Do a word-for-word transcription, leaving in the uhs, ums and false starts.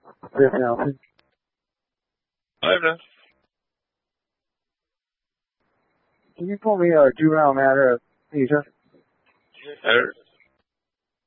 This Nelson. Hi, Evan. Can you pull me a juvenile matter of Asia? Matter